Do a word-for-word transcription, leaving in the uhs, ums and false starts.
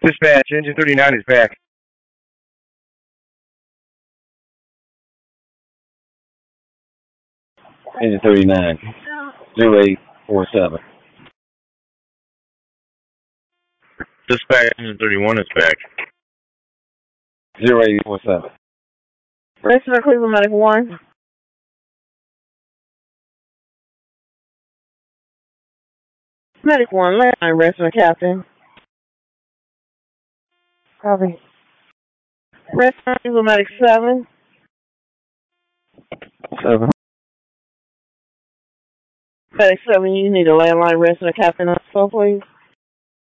Dispatch, engine thirty-nine is back. Engine thirty-nine, zero eight four seven. Dispatch, engine thirty-one is back. zero eight four seven. Racing Cleveland Medic one. Medic one, landline, Racing Captain. Copy. Racing Cleveland Medic seven. seven. Medic seven, you need a landline, Racing Captain, also, please.